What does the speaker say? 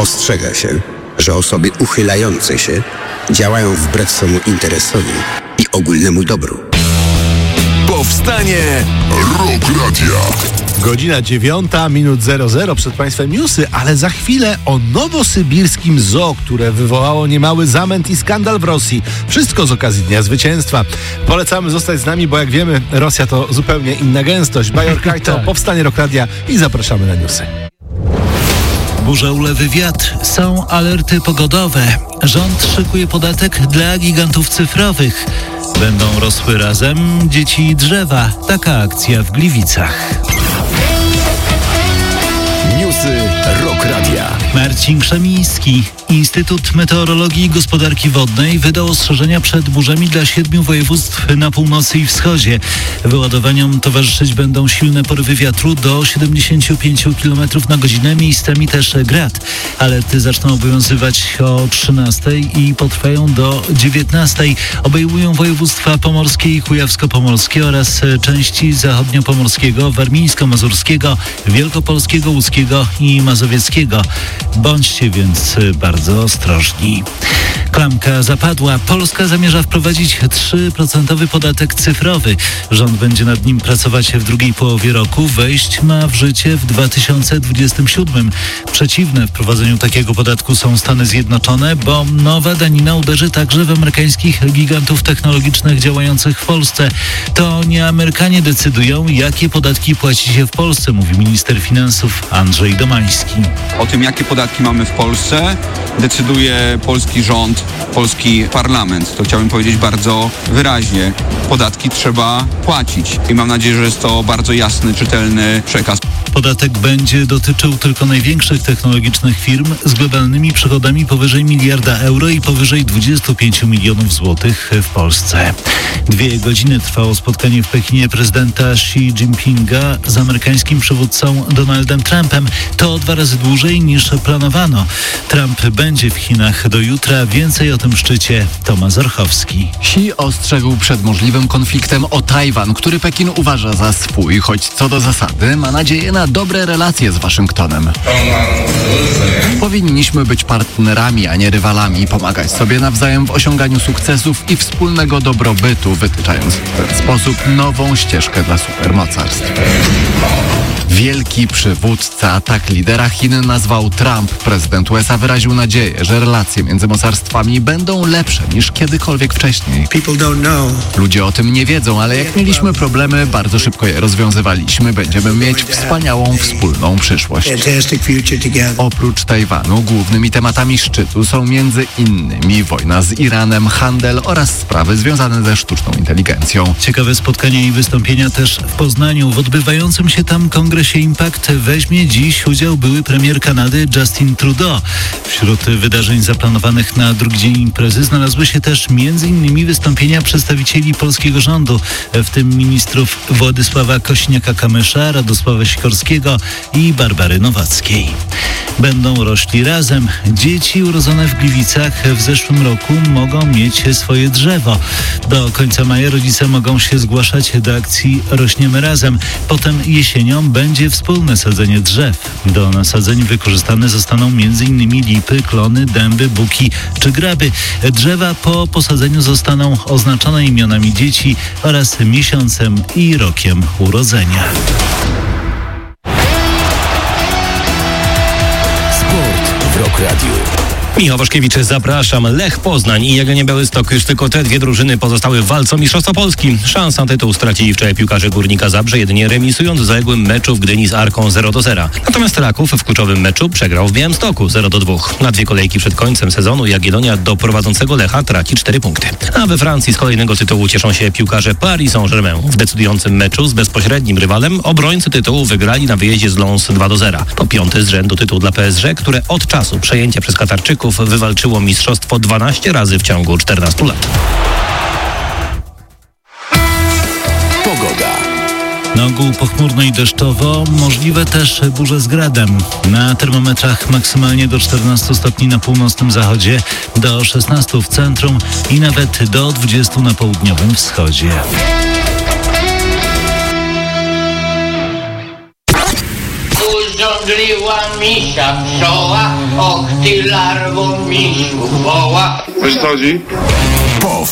Ostrzega się, że osoby uchylające się działają wbrew swemu interesowi i ogólnemu dobru. Powstanie Rock Radia. Godzina 9:00 przed Państwem newsy, ale za chwilę o nowosybirskim zoo, które wywołało niemały zamęt i skandal w Rosji. Wszystko z okazji Dnia Zwycięstwa. Polecamy zostać z nami, bo jak wiemy, Rosja to zupełnie inna gęstość. Bajor Kraj to Powstanie Rock Radia i zapraszamy na newsy. Burza, ulewy, wiatr. Są alerty pogodowe. Rząd szykuje podatek dla gigantów cyfrowych. Będą rosły razem dzieci i drzewa. Taka akcja w Gliwicach. Newsy Rock Radia. Marcin Krzemiński. Instytut Meteorologii i Gospodarki Wodnej wydał ostrzeżenia przed burzami dla 7 województw na północy i wschodzie. Wyładowaniom towarzyszyć będą silne porywy wiatru do 75 km na godzinę, miejscami też grad. Alerty zaczną obowiązywać o 13 i potrwają do 19. Obejmują województwa pomorskie i kujawsko-pomorskie oraz części zachodniopomorskiego, warmińsko-mazurskiego, wielkopolskiego, łódzkiego i mazowieckiego. Bądźcie więc bardzo ostrożni. Klamka zapadła. Polska zamierza wprowadzić 3% podatek cyfrowy. Rząd będzie nad nim pracować w drugiej połowie roku. Wejść ma w życie w 2027. Przeciwne wprowadzeniu takiego podatku są Stany Zjednoczone, bo nowa danina uderzy także w amerykańskich gigantów technologicznych działających w Polsce. To nie Amerykanie decydują, jakie podatki płaci się w Polsce, mówi minister finansów Andrzej Domański. O tym, jakie podatki mamy w Polsce, decyduje polski rząd, polski parlament. To chciałbym powiedzieć bardzo wyraźnie. Podatki trzeba płacić i mam nadzieję, że jest to bardzo jasny, czytelny przekaz. Podatek będzie dotyczył tylko największych technologicznych firm z globalnymi przychodami powyżej 1 miliarda euro i powyżej 25 milionów złotych w Polsce. 2 godziny trwało spotkanie w Pekinie prezydenta Xi Jinpinga z amerykańskim przywódcą Donaldem Trumpem. To 2 razy dłużej niż planowano. Trump będzie w Chinach do jutra. Więcej o tym szczycie Tomasz Orchowski. Xi ostrzegł przed możliwym konfliktem o Tajwan, który Pekin uważa za swój, choć co do zasady ma nadzieję na dobre relacje z Waszyngtonem. Powinniśmy być partnerami, a nie rywalami, pomagać sobie nawzajem w osiąganiu sukcesów i wspólnego dobrobytu, wytyczając w ten sposób nową ścieżkę dla supermocarstw. Wielki przywódca, tak lidera Chin nazwał Trump. Prezydent USA wyraził nadzieję, że relacje między mocarstwami będą lepsze niż kiedykolwiek wcześniej. Ludzie o tym nie wiedzą, ale jak mieliśmy problemy, bardzo szybko je rozwiązywaliśmy. Będziemy mieć wspaniałą wspólną przyszłość. Oprócz Tajwanu głównymi tematami szczytu są między innymi wojna z Iranem, handel oraz sprawy związane ze sztuczną inteligencją. Ciekawe spotkania i wystąpienia też w Poznaniu. W odbywającym się tam kongresie Impact weźmie dziś udział były premier Kanady Justin Trudeau. Wśród wydarzeń zaplanowanych na drugi dzień imprezy znalazły się też m.in. wystąpienia przedstawicieli polskiego rządu, w tym ministrów Władysława Kosiniaka-Kamysza, Radosława Sikorskiego i Barbary Nowackiej. Będą rośli razem. Dzieci urodzone w Gliwicach w zeszłym roku mogą mieć swoje drzewo. Do końca maja rodzice mogą się zgłaszać do akcji Rośniemy Razem. Potem jesienią będzie wspólne sadzenie drzew. Do nasadzeń wykorzystane zostaną m.in. lipy, klony, dęby, buki czy graby. Drzewa po posadzeniu zostaną oznaczone imionami dzieci oraz miesiącem i rokiem urodzenia. Sport w Rock Radiu. Michał Waszkiewicz, zapraszam. Lech Poznań i Jagiellonia Białystok. Już tylko te 2 drużyny pozostały w walce o Mistrzostwo Polski. Szansa na tytuł stracili wczoraj piłkarze Górnika Zabrze, jedynie remisując w zaległym meczu w Gdyni z Arką 0-0. Natomiast Raków w kluczowym meczu przegrał w Białymstoku 0-2. Na 2 kolejki przed końcem sezonu Jagiellonia do prowadzącego Lecha traci 4 punkty. A we Francji z kolejnego tytułu cieszą się piłkarze Paris Saint-Germain. W decydującym meczu z bezpośrednim rywalem obrońcy tytułu wygrali na wyjeździe z Lens 2-0. To 5. z rzędu tytuł dla PSG, które od czasu przejęcia przez Katarczyków wywalczyło mistrzostwo 12 razy w ciągu 14 lat. Pogoda. Na ogół pochmurno i deszczowo, możliwe też burze z gradem. Na termometrach maksymalnie do 14 stopni na północnym zachodzie, do 16 w centrum i nawet do 20 na południowym wschodzie. Urządliła misia pszczoła, Och, ty larwo misiu woła. Wiesz co chodzi? POW